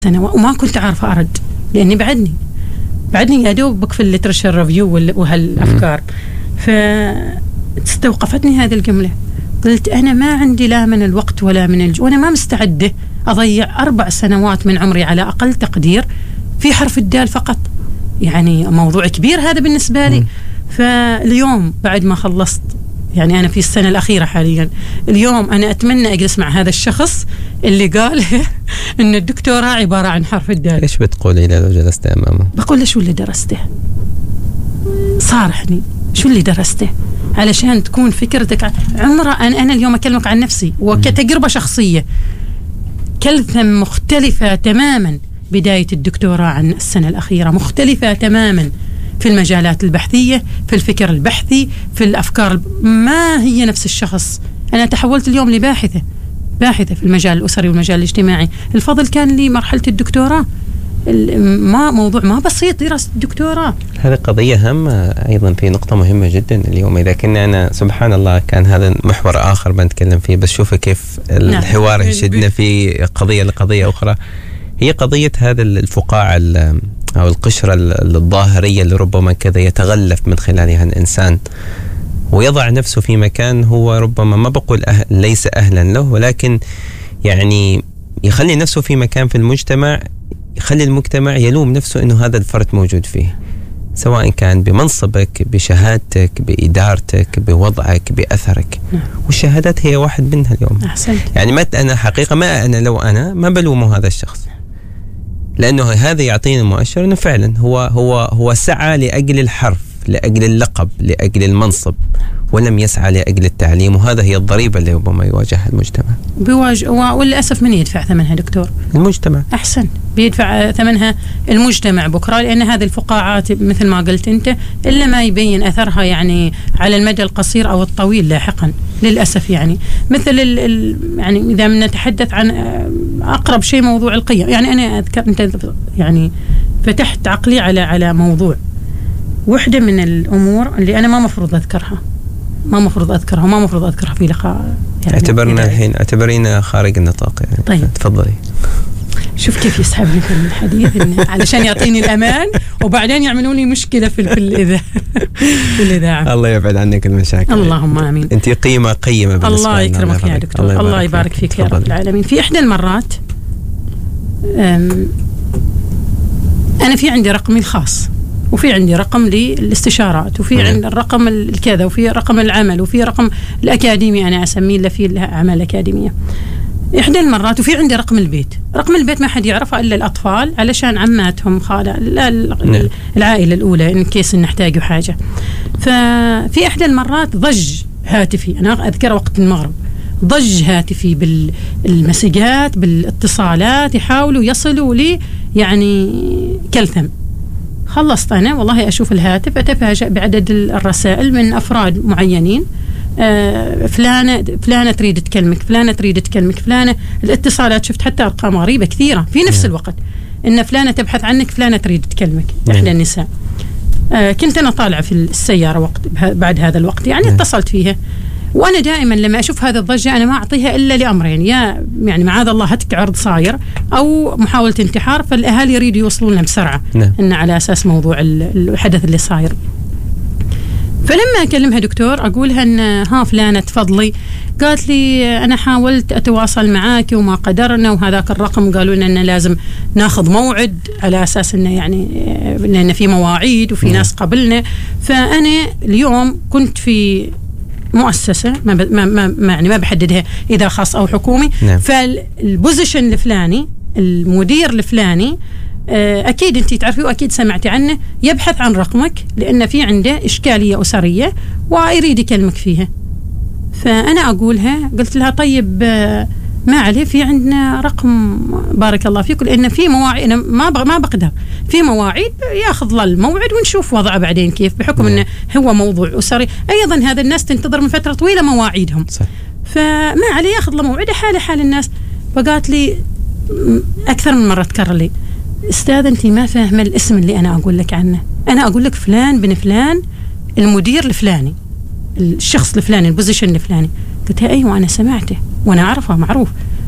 سنة وما كنت عارفة أرد، لأني بعدني يا دوب بكفي الليترشر ريفيو وهالأفكار. فاستوقفتني هذه الجملة، قلت أنا ما عندي لا من الوقت ولا من وأنا ما مستعدة أضيع 4 سنوات من عمري على أقل تقدير في حرف الدال فقط. يعني موضوع كبير هذا بالنسبة لي. فاليوم بعد ما خلصت، يعني أنا في السنة الأخيرة حاليا، اليوم أنا أتمنى أجلس مع هذا الشخص اللي قال إن الدكتوراه عبارة عن حرف الدال. إيش بتقولي لو جلست أمامه؟ بقول له شو اللي درسته، صارحني شو اللي درسته، علشان تكون فكرتك عمره. أنا اليوم أكلمك عن نفسي وكتجربة شخصية، كلمة مختلفة تماما. بداية الدكتوراه عن السنة الأخيرة مختلفة تماما في المجالات البحثية، في الفكر البحثي، في الأفكار. ما هي نفس الشخص. أنا تحولت اليوم لباحثة في المجال الأسري والمجال الاجتماعي. الفضل كان لي مرحلة الدكتوراه. ما موضوع ما بسيط دراسة الدكتوراه. هذه قضية هامة أيضا، في نقطة مهمة جدا اليوم. إذا كنا أنا سبحان الله كان هذا محور آخر بنتكلم فيه، بس شوفي كيف الحوار يشدنا في قضية لقضية أخرى. هي قضية هذا الفقاعة أو القشرة الظاهرية اللي ربما كذا يتغلف من خلالها الإنسان ويضع نفسه في مكان هو ربما ما بقول ليس أهلا له، ولكن يعني يخلي نفسه في مكان في المجتمع، يخلي المجتمع يلوم نفسه إنه هذا الفرد موجود فيه، سواء كان بمنصبك، بشهادتك، بإدارتك، بوضعك، بأثرك. والشهادات هي واحد منها اليوم. أحسنت. يعني ما أنا حقيقة لو أنا ما بلومه هذا الشخص، لأنه هذا يعطيني مؤشر أنه فعلا هو سعى لأجل الحرف، لأجل اللقب، لأجل المنصب، ولم يسعى لأجل التعليم. وهذا هي الضريبة اللي ربما يواجهها المجتمع. وللأسف من يدفع ثمنها دكتور؟ المجتمع. أحسن، بيدفع ثمنها المجتمع بكرة، لأن هذه الفقاعات مثل ما قلت أنت إلا ما يبين أثرها يعني على المدى القصير أو الطويل لاحقا للأسف. يعني مثل يعني إذا نتحدث عن أقرب شيء موضوع القيم. يعني أنا أذكر أنت يعني فتحت عقلي على موضوع، واحدة من الأمور اللي أنا ما مفروض أذكرها وما مفروض أذكرها في لقاء. يعني اعتبرينا خارج النطاق يعني. طيب تفضلي. شوف كيف يسحبني في الحديث علشان يعطيني الأمان وبعدين يعملوا لي مشكلة في الإذاعة. الله يبعد عنك المشاكل. اللهم آمين. أنت قيمة بالنسبة. الله يكرمك يا دكتور. الله يبارك فيك يا رب العالمين. في إحدى المرات أنا في عندي رقمي الخاص، وفي عندي رقم للاستشارات، وفي عندي الرقم الكذا، وفي رقم العمل، وفي رقم الأكاديمي أنا أسميه اللي فيه أعمال أكاديمية إحدى المرات، وفي عندي رقم البيت. رقم البيت ما حد يعرفه إلا الأطفال، علشان عماتهم خالة العائلة الأولى إن كيس نحتاجوا حاجة. ففي إحدى المرات ضج هاتفي، أنا أذكر وقت المغرب، ضج هاتفي بالمسجات، بالاتصالات، يحاولوا يصلوا لي يعني كلثم. خلصت أنا والله أشوف الهاتف، أتفاجأ بعدد الرسائل من أفراد معينين. فلانة تريد تكلمك، فلانة تريد تكلمك، فلانة. الاتصالات شفت حتى أرقام غريبة كثيرة في نفس الوقت، إن فلانة تبحث عنك، فلانة تريد تكلمك، إحدى النساء. كنت أنا طالعة في السيارة وقت بعد هذا الوقت، يعني اتصلت فيها. وأنا دائما لما أشوف هذا الضجة أنا ما أعطيها إلا لأمرين، يا يعني معاذ الله هتك عرض صاير أو محاولة انتحار، فالأهالي يريدوا يوصلون لنا بسرعة إن على أساس موضوع الحدث اللي صاير. فلما أكلمها دكتور أقولها إن فلانة تفضلي، قالت لي أنا حاولت أتواصل معاك وما قدرنا، وهذاك الرقم قالوا لنا إن لازم ناخذ موعد على أساس إنه يعني لأن في مواعيد وفي ناس قبلنا. فأنا اليوم كنت في مؤسسة ما بحددها إذا خاص أو حكومي. فالبوزيشن الفلاني، المدير الفلاني، أكيد أنت تعرفيه وأكيد سمعتي عنه، يبحث عن رقمك لأن في عنده إشكالية أسرية ويريد يكلمك فيها. فأنا أقولها، قلت لها طيب ما عليه، في عندنا رقم بارك الله فيكم، لأن في مواعيد أنا ما بقدر، في مواعيد ياخذ له الموعد ونشوف وضعه بعدين كيف، بحكم أنه هو موضوع أسري. أيضا هذا الناس تنتظر من فترة طويلة مواعيدهم، فما عليه ياخذ له موعده حال الناس. فقالت لي أكثر من مرة تكرر لي، أستاذ أنت ما فاهمة الاسم اللي أنا أقول لك عنه، أنا أقول لك فلان بن فلان، المدير الفلاني، الشخص الفلاني، البوزيشن الفلاني. قلت لها أيوة أنا سمعته وأنا أعرفه معروف.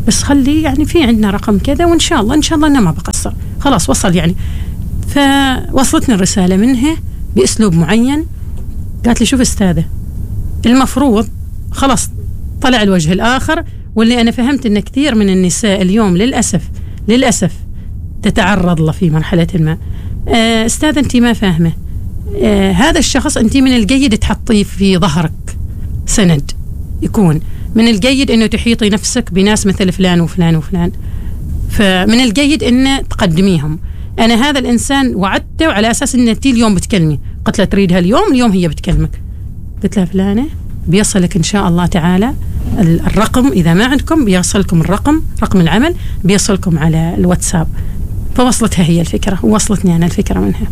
بس خلي يعني في عندنا رقم كذا، وإن شاء الله أنا ما بقصر. خلاص وصل يعني. فوصلتني الرسالة منها بأسلوب معين. قالت لي شوف أستاذة، المفروض خلاص طلع الوجه الآخر، واللي أنا فهمت أن كثير من النساء اليوم للأسف تتعرض له في مرحلة ما. أستاذة أنت ما فاهمة، هذا الشخص أنت من الجيد تحطيه في ظهرك سند، يكون من الجيد أنه تحيطي نفسك بناس مثل فلان وفلان وفلان، فمن الجيد أن تقدميهم. أنا هذا الإنسان وعدته على أساس أن أنت اليوم بتكلمي. قلت لها تريدها اليوم هي بتكلمك. قلت لها فلانة بيصلك إن شاء الله تعالى الرقم، إذا ما عندكم بيصلكم رقم العمل بيصلكم على الواتساب. فوصلتها هي الفكرة ووصلتني أنا الفكرة منها.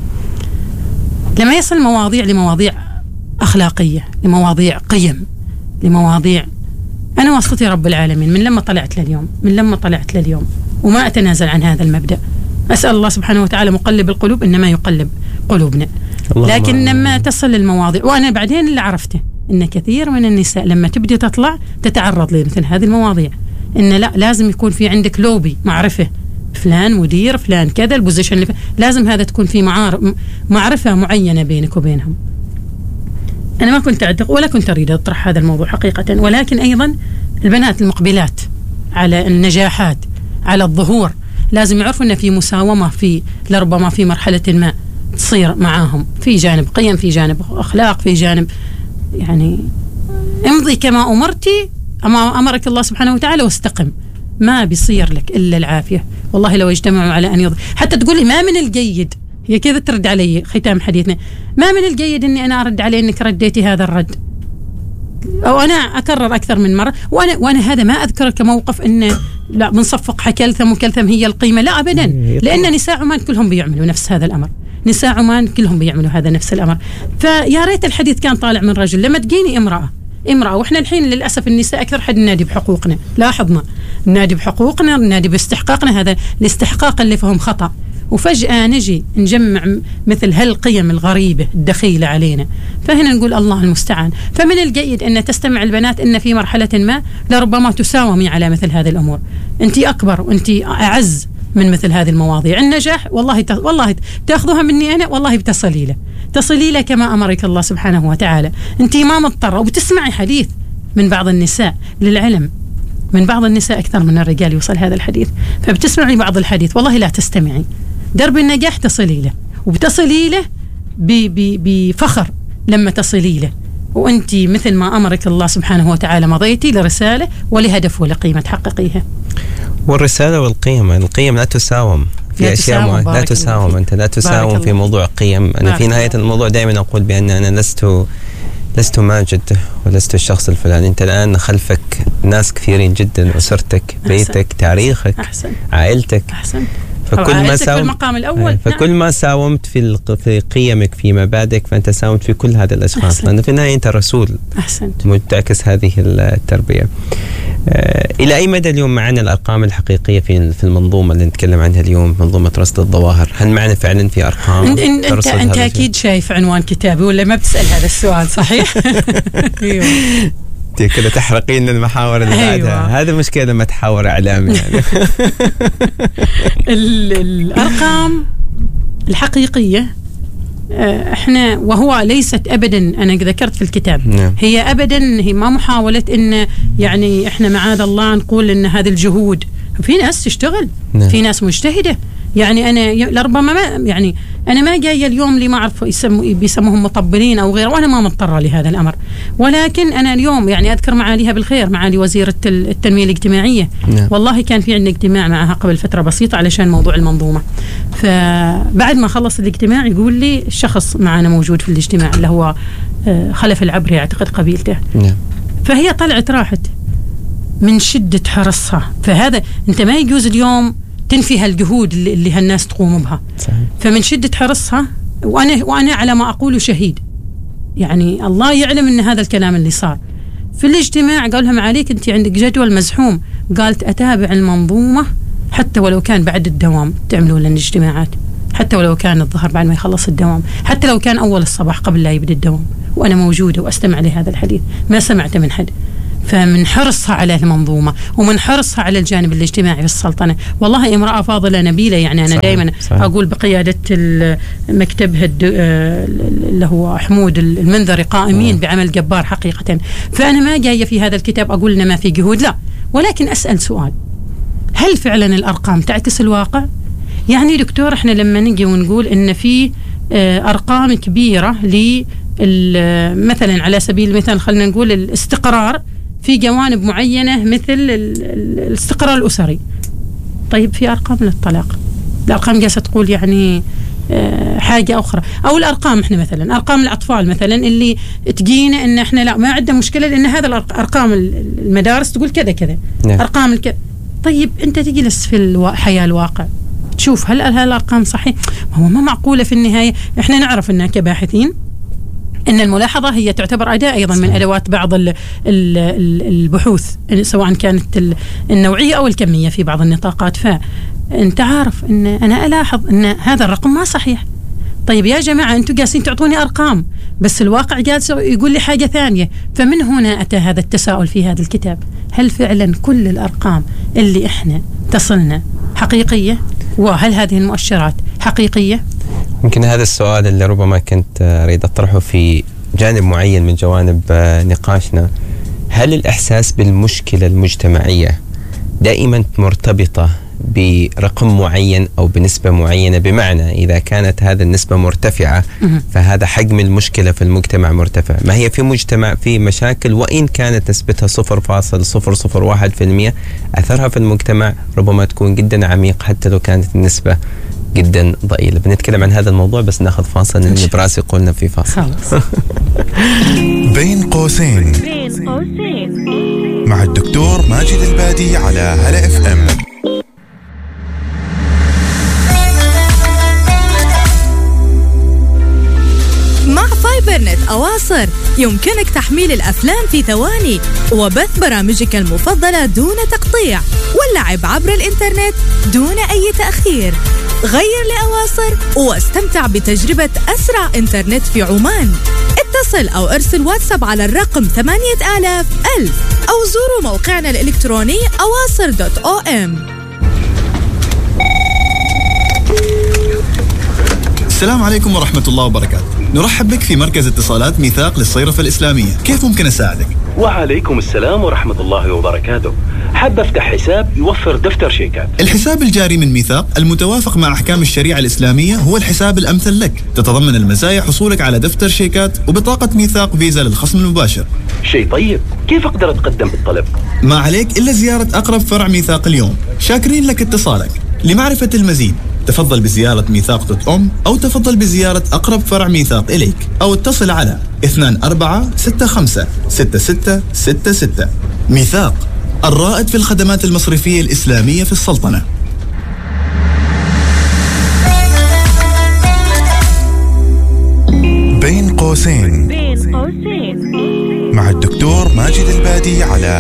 لما يصل مواضيع لمواضيع أخلاقية، لمواضيع قيم، لمواضيع، أنا وصلتي رب العالمين من لما طلعت لليوم وما أتنازل عن هذا المبدأ. أسأل الله سبحانه وتعالى مقلب القلوب إنما يقلب قلوبنا. لكن لما تصل المواضيع، وأنا بعدين اللي عرفته إن كثير من النساء لما تبدي تطلع تتعرض لمثل هذه المواضيع، إن لا لازم يكون في عندك لوبي، معرفة، فلان مدير، فلان كذا، البوزيشن اللي لازم هذا تكون في معرفة معينة بينك وبينهم. أنا ما كنت أعتقد ولا كنت أريد أطرح هذا الموضوع حقيقة، ولكن أيضا البنات المقبلات على النجاحات، على الظهور، لازم يعرفوا أن في مساومة، في لربما في مرحلة ما تصير معاهم في جانب قيم، في جانب أخلاق، في جانب يعني امضي كما أمرتي، أما أمرك الله سبحانه وتعالى واستقم، ما بيصير لك إلا العافية. والله لو اجتمعوا على أن حتى تقولي ما من الجيد، هي كذا ترد علي ختام حديثنا، ما من الجيد أني أنا أرد علي أنك رديتي هذا الرد، أو أنا أكرر أكثر من مرة، وأنا هذا ما أذكر كموقف إنه لا بنصفق كلثم وكلثم هي القيمة، لا أبدا، لأن نساء عمان كلهم بيعملوا نفس هذا الأمر، نساء عمان كلهم بيعملوا هذا نفس الأمر. فيا ريت الحديث كان طالع من رجل. لما تجيني امرأة، وإحنا الحين للأسف النساء أكثر حد ننادي بحقوقنا، لاحظنا ننادي بحقوقنا، ننادي باستحقاقنا، هذا الاستحقاق اللي فهم خطأ، وفجأة نجي نجمع مثل هالقيم الغريبة الدخيلة علينا. فهنا نقول الله المستعان. فمن الجيد أن تستمع البنات أن في مرحلة ما لربما تساومي على مثل هذه الأمور، أنت أكبر وأنت أعز من مثل هذه المواضيع. النجاح والله تأخذها مني أنا، والله تصلي له كما أمرك الله سبحانه وتعالى. أنت ما مضطرة، وبتسمعي حديث من بعض النساء، للعلم من بعض النساء أكثر من الرجال يوصل هذا الحديث، فبتسمعي بعض الحديث والله لا تستمعي. درب النجاح تصلي له، وبتصلي له بفخر لما تصلي له، وأنت مثل ما أمرك الله سبحانه وتعالى مضيتي لرسالة ولهدف ولقيمة تحققيها. والرسالة والقيم، القيم لا تساوم في أشياء لا تساوم، أنت لا تساوم في موضوع قيم. أنا في نهاية الموضوع دائما أقول بأن أنا لست ماجد ولست الشخص الفلاني. أنت الآن خلفك ناس كثيرين جدا، أسرتك، بيتك، تاريخك، عائلتك. فكل ما ساومت في المقام الأول، فكل ما ساومت في قيمك، في مبادئك، فأنت ساومت في كل هذا الأشخاص، لأن في النهاية أنت رسول متعكس هذه التربية. إلى أي مدى اليوم معنا الأرقام الحقيقية في المنظومة اللي نتكلم عنها اليوم، منظومة رصد الظواهر؟ هل معنا فعلا في أرقام؟ أنت أكيد شايف عنوان كتابي ولا ما بتسأل هذا السؤال؟ صحيح. أيوه. كده تحرقين المحاور اللي بعدها. أيوة. هذا مشكلة لما تحاور إعلامي يعني. الأرقام الحقيقية احنا، وهو ليست ابدا، انا ذكرت في الكتاب، نعم. هي ابدا هي ما محاولة ان يعني احنا معاذ الله نقول ان هذه الجهود، في ناس تشتغل، نعم. في ناس مجتهدة، يعني انا لربما ما يعني انا ما جايه اليوم اللي ما اعرف بيسموهم مطبلين او غيره، وانا ما مضطره لهذا الامر، ولكن انا اليوم يعني اذكر معاليها بالخير، معالي وزيره التنميه الاجتماعيه، نعم. والله كان في عندنا اجتماع معها قبل فتره بسيطه علشان موضوع المنظومه، فبعد ما خلص الاجتماع يقول لي الشخص معنا موجود في الاجتماع اللي هو خلف العبري اعتقد قبيلته، نعم. فهي طلعت راحت من شده حرصها، فهذا انت ما يجوز اليوم تنفي هالجهود اللي هالناس تقوم بها، صحيح. فمن شدة حرصها، وأنا على ما أقول شهيد، يعني الله يعلم أن هذا الكلام اللي صار في الاجتماع. قال لها معاليك أنت عندك جدول مزحوم، قالت أتابع المنظومة حتى ولو كان بعد الدوام تعملوا لنا اجتماعات، حتى ولو كان الظهر بعد ما يخلص الدوام، حتى لو كان أول الصباح قبل لا يبدأ الدوام، وأنا موجودة وأستمع لهذا الحديث، ما سمعت من حد. فمن حرصها على المنظومة ومن حرصها على الجانب الاجتماعي في السلطنة. والله امرأة فاضلة نبيلة، يعني أنا دائما أقول بقيادة مكتبها اللي هو حمود المنذري قائمين بعمل جبار حقيقة. فأنا ما جاية في هذا الكتاب أقول إن ما في جهود، لا، ولكن أسأل سؤال: هل فعلا الأرقام تعكس الواقع؟ يعني دكتور، احنا لما نجي ونقول إن في أرقام كبيرة مثلا على سبيل المثال خلينا نقول الاستقرار في جوانب معينة مثل الاستقرار الأسري، طيب في أرقام للطلاق، الأرقام جالسة تقول يعني حاجة أخرى. أو الأرقام احنا مثلا أرقام الأطفال مثلا اللي تجينا إن احنا لا ما عندنا مشكلة لأن هذا الأرقام المدارس تقول كذا كذا، أرقام طيب أنت تجلس في الحياة الواقع تشوف هل الأرقام صحيح؟ هو ما معقولة في النهاية. احنا نعرف إننا كباحثين إن الملاحظة هي تعتبر أداة أيضا من أدوات بعض البحوث، سواء كانت النوعية أو الكمية في بعض النطاقات. فأنت عارف إن أنا ألاحظ إن هذا الرقم ما صحيح. طيب يا جماعة أنتوا جالسين تعطوني أرقام بس الواقع جالس يقول لي حاجة ثانية. فمن هنا أتى هذا التساؤل في هذا الكتاب: هل فعلا كل الأرقام اللي إحنا تصلنا حقيقية؟ وهل هذه المؤشرات حقيقية؟ يمكن هذا السؤال اللي ربما كنت أريد أطرحه في جانب معين من جوانب نقاشنا. هل الإحساس بالمشكلة المجتمعية دائما مرتبطة برقم معين أو بنسبة معينة؟ بمعنى إذا كانت هذه النسبة مرتفعة فهذا حجم المشكلة في المجتمع مرتفع. ما هي في مجتمع في مشاكل وإن كانت نسبتها 0.001%، أثرها في المجتمع ربما تكون جدا عميق حتى لو كانت النسبة جدا ضئيلة. بنتكلم عن هذا الموضوع بس ناخذ فاصل اللي براسي قلنا في فاصل. بين قوسين مع الدكتور ماجد البادي على هلا اف ام. مع فايبرنت أواصر يمكنك تحميل الأفلام في ثواني وبث برامجك المفضلة دون تقطيع واللعب عبر الإنترنت دون أي تأخير. غير لأواصر واستمتع بتجربة أسرع إنترنت في عمان. اتصل أو ارسل واتساب على الرقم 8000 أو زوروا موقعنا الإلكتروني awasr.om. السلام عليكم ورحمة الله وبركاته. نرحب بك في مركز اتصالات ميثاق للصيرفة الإسلامية. كيف ممكن أساعدك؟ وعليكم السلام ورحمة الله وبركاته. حاب أفتح حساب يوفر دفتر شيكات. الحساب الجاري من ميثاق المتوافق مع أحكام الشريعة الإسلامية هو الحساب الأمثل لك. تتضمن المزايا حصولك على دفتر شيكات وبطاقة ميثاق فيزا للخصم المباشر. شيء طيب، كيف أقدر أتقدم بالطلب؟ ما عليك إلا زيارة أقرب فرع ميثاق اليوم. شاكرين لك اتصالك. لمعرفة المزيد تفضل بزيارة ميثاق.com أو تفضل بزيارة أقرب فرع ميثاق إليك أو اتصل على 24656666. ميثاق، الرائد في الخدمات المصرفية الإسلامية في السلطنة. بين قوسين مع الدكتور ماجد البادي على